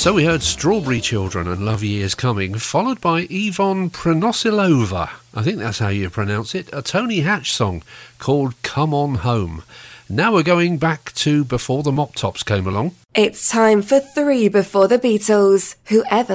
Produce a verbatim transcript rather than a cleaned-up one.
So we heard Strawberry Children and Love Years Coming, followed by Yvonne Prenosilova, I think that's how you pronounce it, a Tony Hatch song called Come On Home. Now we're going back to before the Mop Tops came along. It's time for three before the Beatles, whoever